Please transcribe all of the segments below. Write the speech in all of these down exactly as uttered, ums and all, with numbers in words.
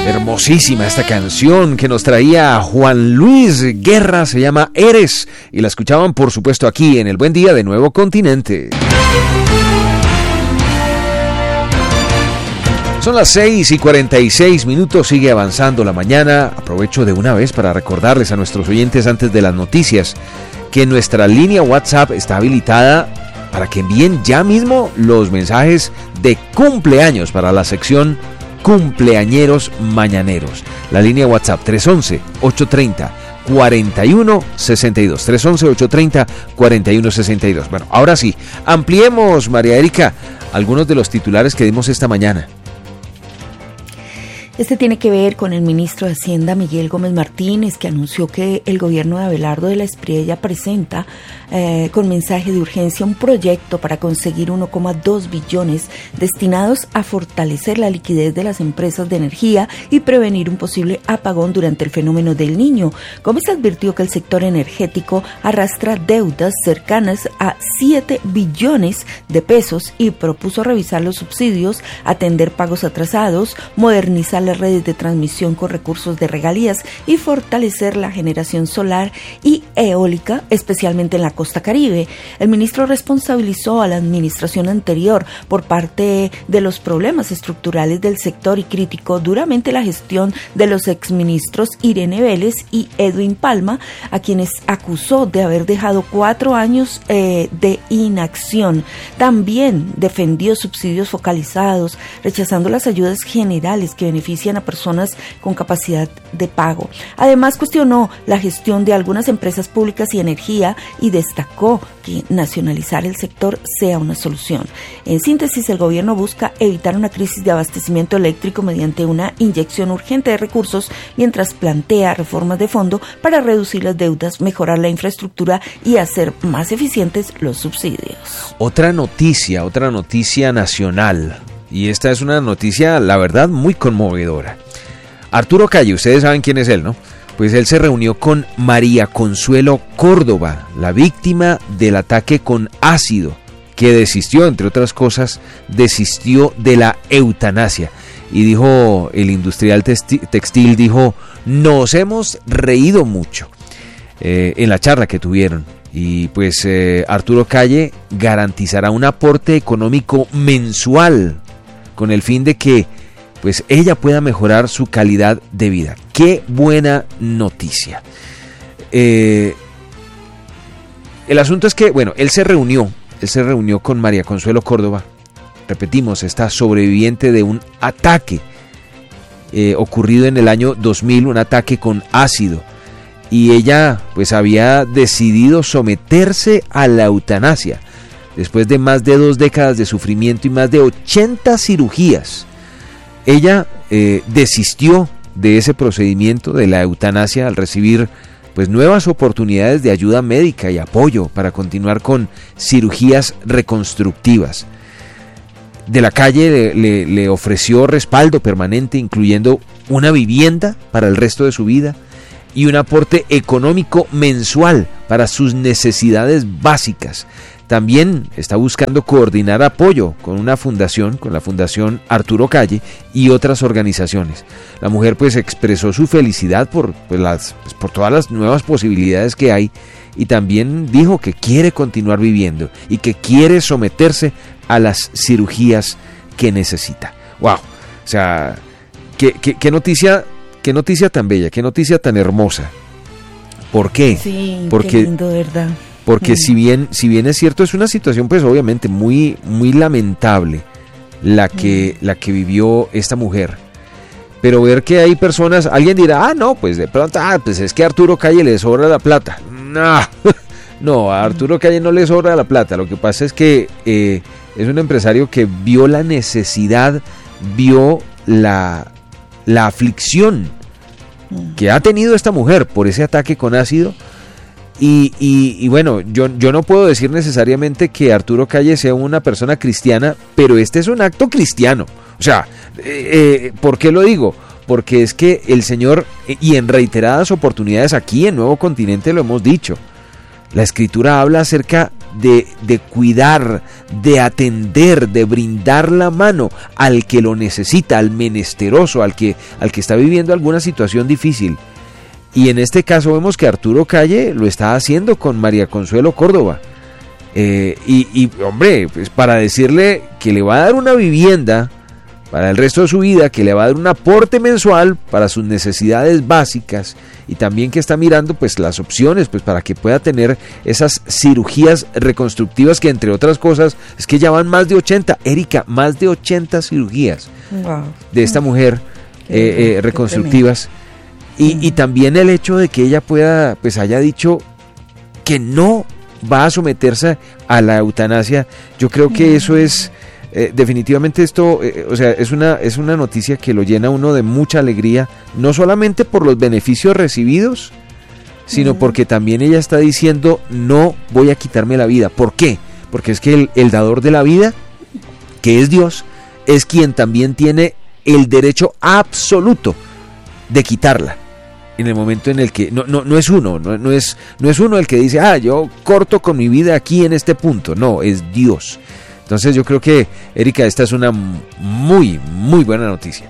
Hermosísima esta canción que nos traía Juan Luis Guerra, se llama Eres, y la escuchaban por supuesto aquí en el Buen Día de Nuevo Continente. Son las seis y cuarenta y seis minutos, sigue avanzando la mañana. Aprovecho de una vez para recordarles a nuestros oyentes antes de las noticias que nuestra línea WhatsApp está habilitada para que envíen ya mismo los mensajes de cumpleaños para la sección Cumpleañeros Mañaneros. La línea WhatsApp tres once, ochocientos treinta, cuarenta y uno sesenta y dos. tres once, ochocientos treinta, cuarenta y uno sesenta y dos. Bueno, ahora sí, ampliemos, María Erika, algunos de los titulares que dimos esta mañana. Este tiene que ver con el ministro de Hacienda, Miguel Gómez Martínez, que anunció que el gobierno de Abelardo de la Espriella presenta eh, con mensaje de urgencia un proyecto para conseguir uno coma dos billones destinados a fortalecer la liquidez de las empresas de energía y prevenir un posible apagón durante el fenómeno del Niño. Gómez advirtió que el sector energético arrastra deudas cercanas a siete billones de pesos y propuso revisar los subsidios, atender pagos atrasados, modernizar las redes de transmisión con recursos de regalías y fortalecer la generación solar y eólica, especialmente en la costa caribe. El ministro responsabilizó a la administración anterior por parte de los problemas estructurales del sector y criticó duramente la gestión de los exministros Irene Vélez y Edwin Palma, a quienes acusó de haber dejado cuatro años eh, de inacción. También defendió subsidios focalizados, rechazando las ayudas generales que benefician a personas con capacidad de pago. Además, cuestionó la gestión de algunas empresas públicas y energía y destacó que nacionalizar el sector sea una solución. En síntesis, el gobierno busca evitar una crisis de abastecimiento eléctrico mediante una inyección urgente de recursos, mientras plantea reformas de fondo para reducir las deudas, mejorar la infraestructura y hacer más eficientes los subsidios. Otra noticia, otra noticia nacional. Y esta es una noticia, la verdad, muy conmovedora. Arturo Calle, ustedes saben quién es él, ¿no? Pues él se reunió con María Consuelo Córdoba, la víctima del ataque con ácido, que desistió, entre otras cosas, desistió de la eutanasia. Y dijo, el industrial textil dijo, nos hemos reído mucho eh, en la charla que tuvieron. Y pues eh, Arturo Calle garantizará un aporte económico mensual con el fin de que pues ella pueda mejorar su calidad de vida. ¡Qué buena noticia! Eh, el asunto es que, bueno, él se reunió, él se reunió con María Consuelo Córdoba, repetimos, esta sobreviviente de un ataque eh, ocurrido en el año dos mil, un ataque con ácido, y ella pues había decidido someterse a la eutanasia, después de más de dos décadas de sufrimiento y más de ochenta cirugías. Ella eh, desistió de ese procedimiento de la eutanasia al recibir pues nuevas oportunidades de ayuda médica y apoyo para continuar con cirugías reconstructivas. De la Calle le, le, le ofreció respaldo permanente, incluyendo una vivienda para el resto de su vida y un aporte económico mensual para sus necesidades básicas. También está buscando coordinar apoyo con una fundación, con la Fundación Arturo Calle y otras organizaciones. La mujer pues expresó su felicidad por, pues, las, pues, por todas las nuevas posibilidades que hay, y también dijo que quiere continuar viviendo y que quiere someterse a las cirugías que necesita. ¡Wow! O sea, qué, qué, qué noticia, qué noticia tan bella, qué noticia tan hermosa. ¿Por qué? Sí, Porque, qué lindo, ¿verdad? Porque mm. si bien, si bien es cierto, es una situación pues obviamente muy, muy lamentable la que, mm. la que vivió esta mujer. Pero ver que hay personas, alguien dirá, ah, no, pues de pronto, ah, pues es que a Arturo Calle le sobra la plata. No, no, a Arturo Calle no le sobra la plata. Lo que pasa es que eh, es un empresario que vio la necesidad, vio la, la aflicción que ha tenido esta mujer por ese ataque con ácido. Y, y, y bueno, yo, yo no puedo decir necesariamente que Arturo Calle sea una persona cristiana, pero este es un acto cristiano. O sea, eh, eh, ¿por qué lo digo? Porque es que el Señor, y en reiteradas oportunidades aquí en Nuevo Continente lo hemos dicho, la Escritura habla acerca de, de cuidar, de atender, de brindar la mano al que lo necesita, al menesteroso, al que, al que está viviendo alguna situación difícil. Y en este caso vemos que Arturo Calle lo está haciendo con María Consuelo Córdoba. Eh, y, y hombre, pues para decirle que le va a dar una vivienda para el resto de su vida, que le va a dar un aporte mensual para sus necesidades básicas, y también que está mirando pues las opciones pues para que pueda tener esas cirugías reconstructivas, que entre otras cosas es que ya van más de ochenta, Erika, más de ochenta cirugías wow. de esta mujer eh, eh, reconstructivas, y, uh-huh. y también el hecho de que ella pueda, pues haya dicho que no va a someterse a la eutanasia. Yo creo que uh-huh. eso es Eh, definitivamente esto, eh, o sea, es una, es una noticia que lo llena uno de mucha alegría, no solamente por los beneficios recibidos, sino uh-huh. porque también ella está diciendo, no voy a quitarme la vida. ¿Por qué? Porque es que el, el dador de la vida, que es Dios, es quien también tiene el derecho absoluto de quitarla. En el momento en el que, no, no, no es uno, no, no es, no es uno el que dice, ah, yo corto con mi vida aquí en este punto. No, es Dios. Entonces yo creo que, Erika, esta es una muy, muy buena noticia.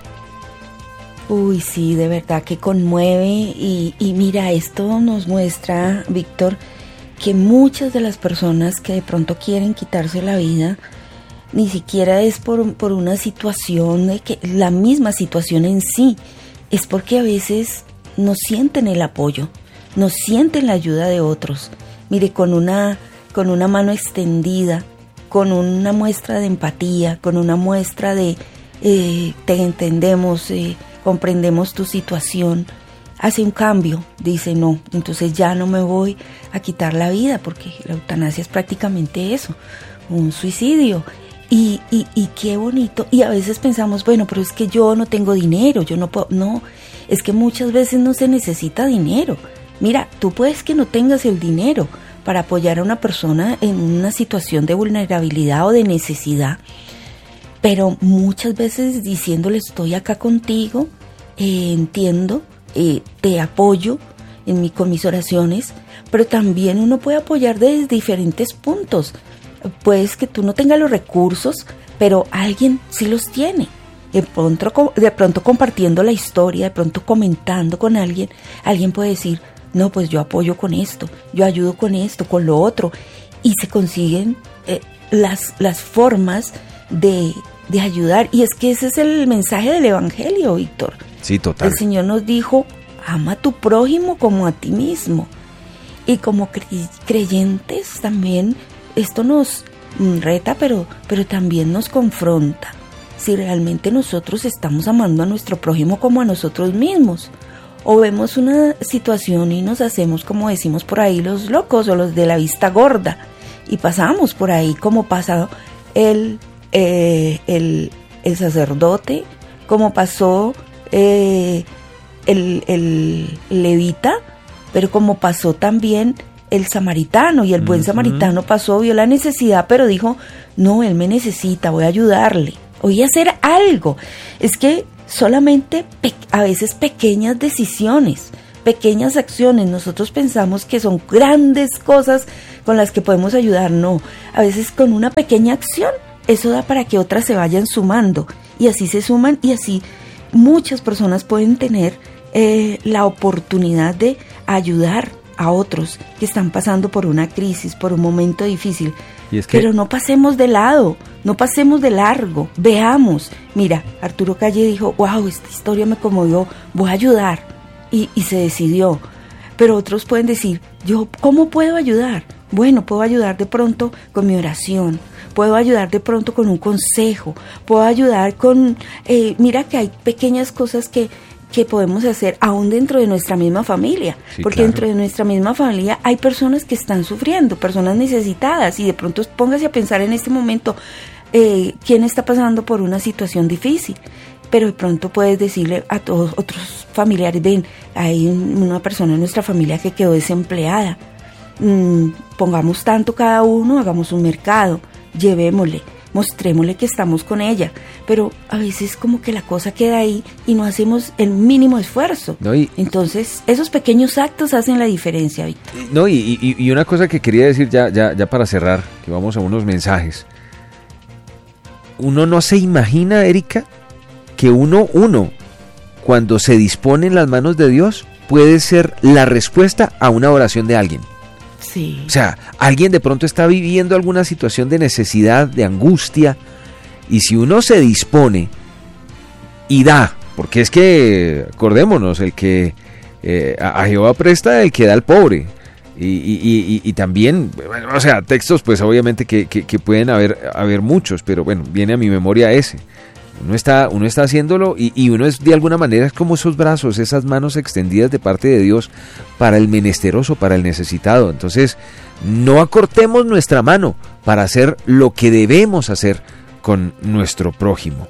Uy, sí, de verdad que conmueve, y, y mira, esto nos muestra, Víctor, que muchas de las personas que de pronto quieren quitarse la vida, ni siquiera es por, por una situación, de que la misma situación en sí, es porque a veces no sienten el apoyo, no sienten la ayuda de otros. Mire, con una, con una mano extendida, con una muestra de empatía, con una muestra de eh, te entendemos, eh, comprendemos tu situación, hace un cambio, dice no, entonces ya no me voy a quitar la vida, porque la eutanasia es prácticamente eso, un suicidio. Y, y, y qué bonito, y a veces pensamos, bueno, pero es que yo no tengo dinero, yo no puedo, no, es que muchas veces no se necesita dinero. Mira, tú puedes que no tengas el dinero para apoyar a una persona en una situación de vulnerabilidad o de necesidad, pero muchas veces diciéndole estoy acá contigo, eh, entiendo, eh, te apoyo en mi, con mis oraciones, pero también uno puede apoyar desde diferentes puntos. Puedes que tú no tengas los recursos, pero alguien sí los tiene. De pronto, de pronto compartiendo la historia, de pronto comentando con alguien, alguien puede decir, no, pues yo apoyo con esto, yo ayudo con esto, con lo otro, y se consiguen eh, las, las formas de, de ayudar. Y es que ese es el mensaje del Evangelio, Víctor. Sí, total. El Señor nos dijo, ama a tu prójimo como a ti mismo. Y como cre- creyentes también, esto nos reta, pero, pero también nos confronta. Si realmente nosotros estamos amando a nuestro prójimo como a nosotros mismos, o vemos una situación y nos hacemos, como decimos por ahí, los locos o los de la vista gorda, y pasamos por ahí como pasó el, eh, el, el sacerdote, como pasó eh, el, el levita, pero como pasó también el samaritano, y el buen uh-huh. samaritano pasó, vio la necesidad, pero dijo, no, él me necesita, voy a ayudarle, voy a hacer algo. Es que solamente pe- a veces pequeñas decisiones, pequeñas acciones, nosotros pensamos que son grandes cosas con las que podemos ayudar. No, a veces con una pequeña acción, eso da para que otras se vayan sumando, y así se suman, y así muchas personas pueden tener eh, la oportunidad de ayudar a otros que están pasando por una crisis, por un momento difícil. ¿Y es que... Pero no pasemos de lado, no pasemos de largo, veamos. Mira, Arturo Calle dijo, wow, esta historia me conmovió, voy a ayudar, y, y se decidió. Pero otros pueden decir, yo, ¿cómo puedo ayudar? Bueno, puedo ayudar de pronto con mi oración, puedo ayudar de pronto con un consejo, puedo ayudar con, eh, mira que hay pequeñas cosas que que podemos hacer aún dentro de nuestra misma familia, sí, porque claro. Dentro de nuestra misma familia hay personas que están sufriendo, personas necesitadas, y de pronto póngase a pensar en este momento eh, quién está pasando por una situación difícil, pero de pronto puedes decirle a todos otros familiares, ven, hay una persona en nuestra familia que quedó desempleada, mm, pongamos tanto cada uno, hagamos un mercado, llevémosle, mostrémosle que estamos con ella, pero a veces como que la cosa queda ahí y no hacemos el mínimo esfuerzo. No, y, Entonces, esos pequeños actos hacen la diferencia, Víctor. No, y, y, y una cosa que quería decir ya, ya, ya para cerrar, que vamos a unos mensajes. Uno no se imagina, Erika, que uno, uno, cuando se dispone en las manos de Dios, puede ser la respuesta a una oración de alguien. Sí. O sea, alguien de pronto está viviendo alguna situación de necesidad, de angustia, y si uno se dispone y da, porque es que, acordémonos, el que eh, a Jehová presta, el que da al pobre, y, y, y, y también, bueno, o sea, textos pues obviamente que, que, que pueden haber, haber muchos, pero bueno, viene a mi memoria ese. Uno está, uno está haciéndolo y, y uno es de alguna manera es como esos brazos, esas manos extendidas de parte de Dios para el menesteroso, para el necesitado. Entonces, no acortemos nuestra mano para hacer lo que debemos hacer con nuestro prójimo.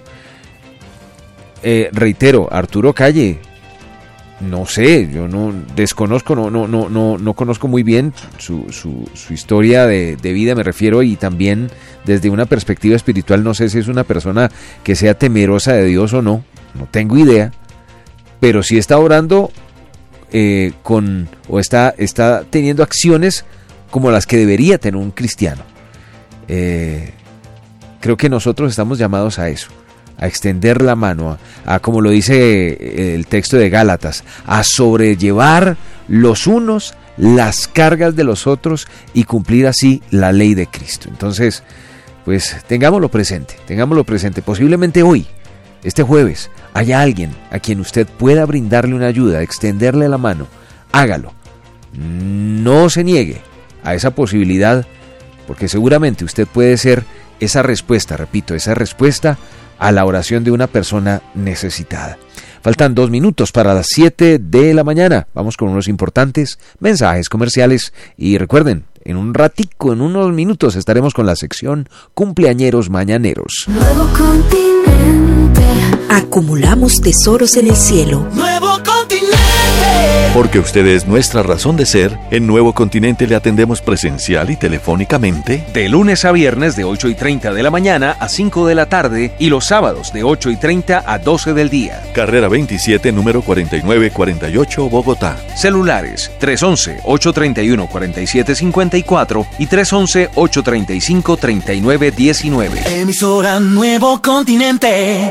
Eh, reitero, Arturo Calle, no sé, yo no desconozco, no, no, no, no, no conozco muy bien su, su, su historia de, de vida, me refiero, y también desde una perspectiva espiritual, no sé si es una persona que sea temerosa de Dios o no, no tengo idea, pero sí está orando eh, con, o está, está teniendo acciones como las que debería tener un cristiano. Eh, creo que nosotros estamos llamados a eso, a extender la mano, a, a como lo dice el texto de Gálatas, a sobrellevar los unos las cargas de los otros y cumplir así la ley de Cristo. Entonces, pues tengámoslo presente, tengámoslo presente. Posiblemente hoy, este jueves, haya alguien a quien usted pueda brindarle una ayuda, extenderle la mano. Hágalo. No se niegue a esa posibilidad, porque seguramente usted puede ser esa respuesta, repito, esa respuesta a la oración de una persona necesitada. Faltan dos minutos para las siete de la mañana. Vamos con unos importantes mensajes comerciales y recuerden, en un ratico, en unos minutos estaremos con la sección Cumpleañeros Mañaneros. Nuevo continente. Acumulamos tesoros en el cielo. Nuevo continente. Porque usted es nuestra razón de ser, en Nuevo Continente le atendemos presencial y telefónicamente. De lunes a viernes de ocho y treinta de la mañana a cinco de la tarde y los sábados de ocho y treinta a doce del día. Carrera veintisiete, número cuarenta y nueve cuarenta y ocho, Bogotá. Celulares tres once, ocho treinta y uno, cuarenta y siete cincuenta y cuatro y tres once, ocho treinta y cinco, treinta y nueve diecinueve. Emisora Nuevo Continente.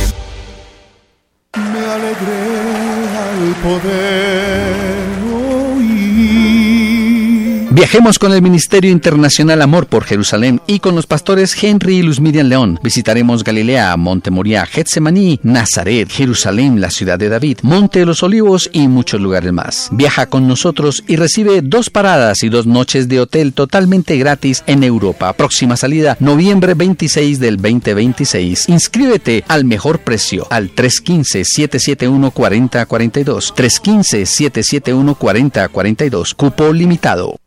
Me alegré al poder oír. Viajemos con el Ministerio Internacional Amor por Jerusalén y con los pastores Henry y Luz Miriam León. Visitaremos Galilea, Monte Moriah, Getsemaní, Nazaret, Jerusalén, la ciudad de David, Monte de los Olivos y muchos lugares más. Viaja con nosotros y recibe dos paradas y dos noches de hotel totalmente gratis en Europa. Próxima salida, noviembre veintiséis del veinte veintiséis. Inscríbete al mejor precio al tres uno cinco, siete siete uno, cuatro cero cuatro dos. tres uno cinco, siete siete uno, cuatro cero cuatro dos. Cupo limitado.